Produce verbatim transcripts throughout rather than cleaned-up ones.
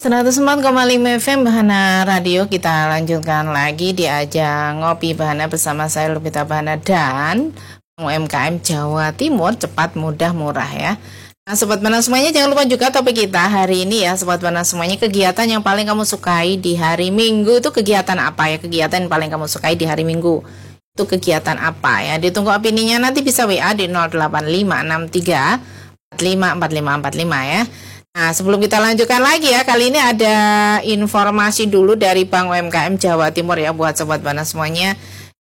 seratus empat koma lima F M Bahana Radio. Kita lanjutkan lagi di ajang Ngopi Bahana bersama saya Lupita Bahana dan U M K M Jawa Timur, cepat, mudah, murah ya. Nah Sobat Bahana semuanya, jangan lupa juga topik kita hari ini ya Sobat Bahana semuanya, kegiatan yang paling kamu sukai di hari Minggu itu kegiatan apa ya? Kegiatan yang paling kamu sukai di hari Minggu itu kegiatan apa ya? Ditunggu opininya, nanti bisa W A di nol delapan lima enam tiga empat lima empat lima empat lima ya. Nah, sebelum kita lanjutkan lagi ya, kali ini ada informasi dulu dari Bank U M K M Jawa Timur ya buat Sobat Bahana semuanya.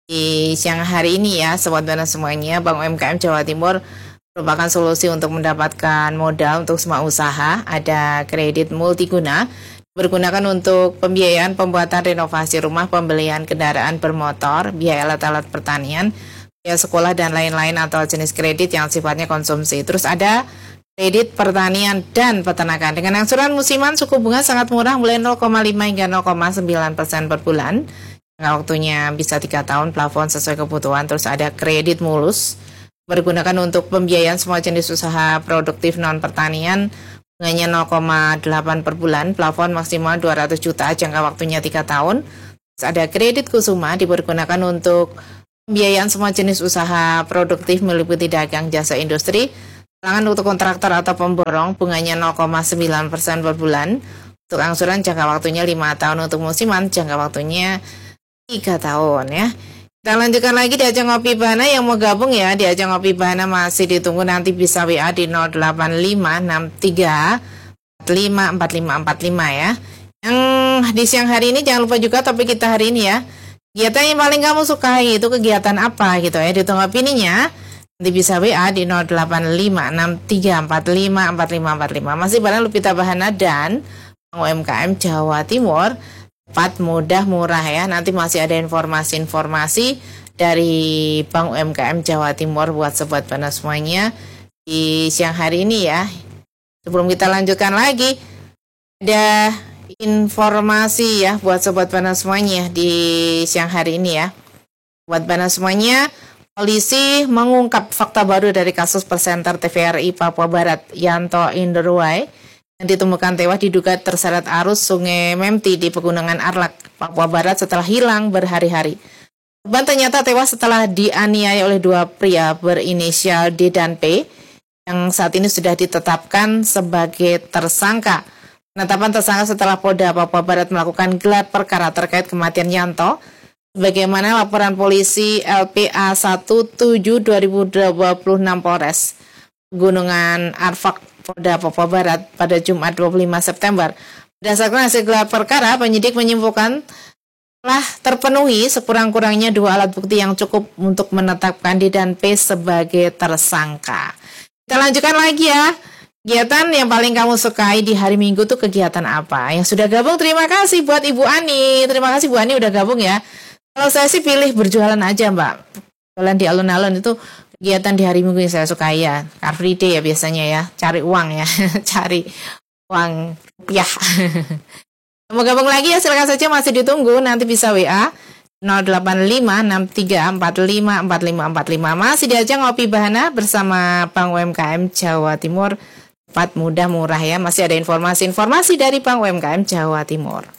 Di siang hari ini ya Sobat Bahana semuanya, Bank U M K M Jawa Timur merupakan solusi untuk mendapatkan modal untuk semua usaha. Ada kredit multiguna bergunakan untuk pembiayaan pembuatan renovasi rumah, pembelian kendaraan bermotor, biaya alat-alat pertanian, biaya sekolah dan lain-lain atau jenis kredit yang sifatnya konsumsi. Terus ada kredit pertanian dan peternakan dengan angsuran musiman, suku bunga sangat murah mulai nol koma lima hingga nol koma sembilan persen per bulan. Jangka waktunya bisa tiga tahun, plafon sesuai kebutuhan. Terus ada kredit mulus bergunakan untuk pembiayaan semua jenis usaha produktif non pertanian, bunganya nol koma delapan per bulan, plafon maksimal dua ratus juta, jangka waktunya tiga tahun. Terus ada kredit kusuma dipergunakan untuk pembiayaan semua jenis usaha produktif meliputi dagang, jasa, industri. Talangan untuk kontraktor atau pemborong, bunganya nol koma sembilan persen per bulan. Untuk angsuran jangka waktunya lima tahun, untuk musiman jangka waktunya tiga tahun ya. Kita lanjutkan lagi di ajang Ngopi Bahana. Yang mau gabung ya di ajang Ngopi Bahana masih ditunggu, nanti bisa W A di nol delapan lima enam tiga empat lima empat lima empat lima ya. Yang di siang hari ini jangan lupa juga topik kita hari ini ya. Kegiatan yang paling kamu sukai itu kegiatan apa gitu ya. Ditunggu opininya. Nanti bisa W A di nol delapan lima enam tiga empat lima empat lima empat lima. Masih bareng Lupita Bahana dan U M K M Jawa Timur, cepat, mudah, murah ya. Nanti masih ada informasi-informasi dari Bank U M K M Jawa Timur buat Sobat Bahana semuanya di siang hari ini ya. Sebelum kita lanjutkan lagi, ada informasi ya buat Sobat Bahana semuanya di siang hari ini ya. Buat Bahana semuanya, polisi mengungkap fakta baru dari kasus presenter T V R I Papua Barat Yanto Inderwai yang ditemukan tewas diduga terseret arus Sungai Memti di Pegunungan Arlak, Papua Barat setelah hilang berhari-hari. Korban ternyata tewas setelah dianiaya oleh dua pria berinisial D dan P yang saat ini sudah ditetapkan sebagai tersangka. Penetapan tersangka setelah Polda Papua Barat melakukan gelar perkara terkait kematian Yanto. Bagaimana laporan polisi L P A tujuh belas dua ribu dua puluh enam Polres Gunungan Arfak Polda Papua Barat pada Jumat dua puluh lima September. Berdasarkan hasil gelar perkara, penyidik menyimpulkan telah terpenuhi sekurang-kurangnya dua alat bukti yang cukup untuk menetapkan D dan P sebagai tersangka. Kita lanjutkan lagi ya. Kegiatan yang paling kamu sukai di hari Minggu tuh kegiatan apa? Yang sudah gabung terima kasih buat Ibu Ani. Terima kasih Bu Ani udah gabung ya. Kalau saya sih pilih berjualan aja Mbak. Jualan di alun-alun itu kegiatan di hari Minggu yang saya suka ya. Car Free Day ya biasanya ya. Cari uang ya. Cari uang rupiah. Mau gabung lagi ya silakan saja, masih ditunggu. Nanti bisa W A nol delapan lima enam tiga empat lima empat lima empat lima. Masih diajak Ngopi Bahana bersama Bank U M K M Jawa Timur. Cepat, mudah, murah ya. Masih ada informasi-informasi dari Bank U M K M Jawa Timur.